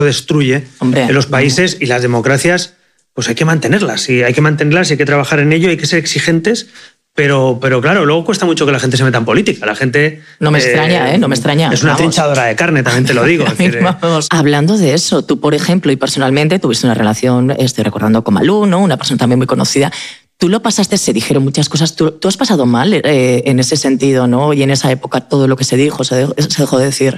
destruye en los países y las democracias, pues hay que mantenerlas. Y hay que mantenerlas y hay que trabajar en ello, hay que ser exigentes. Pero claro, luego cuesta mucho que la gente se meta en política. La gente... No me extraña, no me extraña. Es una trinchadora de carne, también te lo digo. Hablando de eso, tú, por ejemplo, y personalmente tuviste una relación, estoy recordando con Malú, ¿no? Una persona también muy conocida. Tú lo pasaste, se dijeron muchas cosas. Tú has pasado mal en ese sentido, ¿no? Y en esa época todo lo que se dijo, se dejó de decir.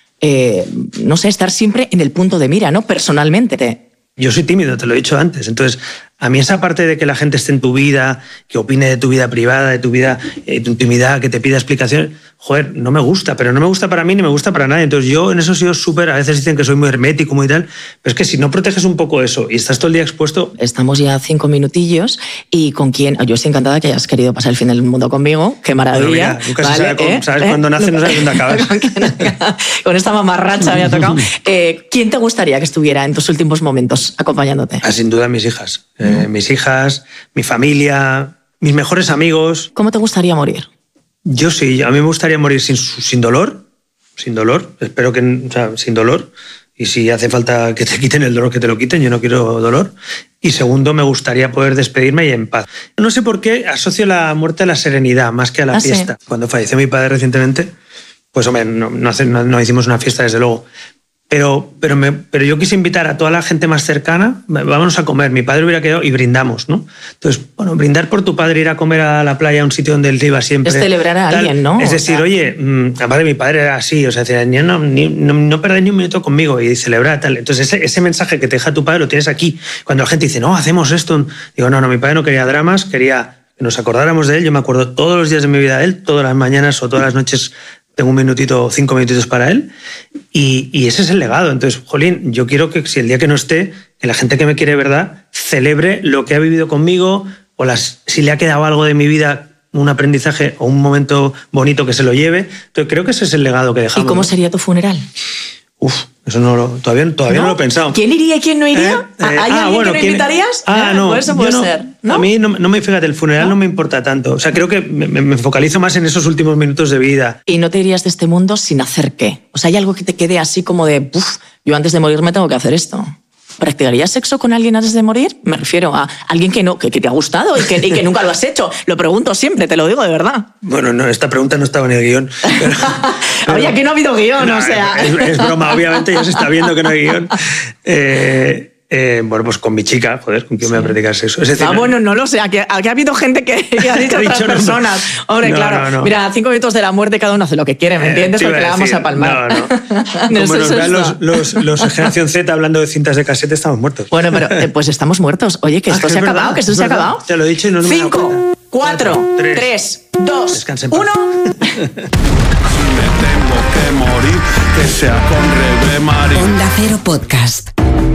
No sé, estar siempre en el punto de mira, ¿no? Personalmente. Yo soy tímido, te lo he dicho antes. Entonces, a mí esa parte de que la gente esté en tu vida, que opine de tu vida privada, de tu vida, tu intimidad, que te pida explicaciones, joder, no me gusta, pero no me gusta para mí ni me gusta para nadie. Entonces yo en eso he sido súper, a veces dicen que soy muy hermético, muy tal, pero es que si no proteges un poco eso y estás todo el día expuesto... Estamos ya 5 minutillos y con quién... Yo estoy encantada que hayas querido pasar el fin del mundo conmigo, qué maravilla. Bueno, mira, nunca se sabe, ¿sabes? Cuando naces no sabes dónde acabas. Con esta mamarracha me ha tocado. ¿Quién te gustaría que estuviera en tus últimos momentos acompañándote? Sin duda mis hijas. Mis hijas, mi familia, mis mejores amigos. ¿Cómo te gustaría morir? Yo sí, a mí me gustaría morir sin dolor, espero que, o sea, sin dolor, y si hace falta que te quiten el dolor, que te lo quiten, yo no quiero dolor. Y segundo, me gustaría poder despedirme y en paz. No sé por qué asocio la muerte a la serenidad más que a la fiesta. ¿Sí? Cuando falleció mi padre recientemente, pues hombre, no hicimos una fiesta desde luego. Pero yo quise invitar a toda la gente más cercana, vámonos a comer, mi padre hubiera quedado y brindamos, ¿no? Entonces, bueno, brindar por tu padre, ir a comer a la playa, a un sitio donde él iba siempre. Es celebrar a alguien, ¿no? Es decir, oye, aparte mi padre era así, o sea, decía, no perdáis ni un minuto conmigo y celebrar tal. Entonces ese mensaje que te deja tu padre lo tienes aquí. Cuando la gente dice, no, hacemos esto, digo, no, mi padre no quería dramas, quería que nos acordáramos de él. Yo me acuerdo todos los días de mi vida de él, todas las mañanas o todas las noches. Tengo 1 minutito, 5 minutitos para él y ese es el legado. Entonces, jolín, yo quiero que si el día que no esté, que la gente que me quiere de verdad celebre lo que ha vivido conmigo o si le ha quedado algo de mi vida, un aprendizaje o un momento bonito que se lo lleve. Entonces, creo que ese es el legado que dejamos. ¿Y cómo sería tu funeral? Eso todavía no lo he pensado. ¿Quién iría y quién no iría? ¿Hay alguien que no invitarías? No. Pues eso puede ser. ¿No? A mí fíjate, el funeral no me importa tanto. O sea, creo que me focalizo más en esos últimos minutos de vida. ¿Y no te irías de este mundo sin hacer qué? O sea, ¿hay algo que te quede así como de, yo antes de morir me tengo que hacer esto? ¿Practicarías sexo con alguien antes de morir? Me refiero a alguien que te ha gustado y que nunca lo has hecho. Lo pregunto siempre, te lo digo de verdad. Bueno, no, esta pregunta no estaba en el guión. Oye, aquí no ha habido guión, o sea... Es broma, obviamente ya se está viendo que no hay guión. Bueno, pues con mi chica, joder, ¿con quién me voy a practicar sexo? Es decir, bueno, no lo sé, aquí ha habido gente que ha dicho a otras personas. Hombre, claro, no. Mira, 5 minutos de la muerte, cada uno hace lo que quiere, ¿me entiendes? Porque le vamos a palmar. No. Como nos vean los Generación Z hablando de cintas de casete, estamos muertos. Bueno, pero pues estamos muertos. Oye, que esto se ha acabado, que esto se ha acabado. Te lo he dicho y no me 5, 4, 3, 2, 1... Me tengo que morir, que sea con Rebe Marín. Onda Cero Podcast.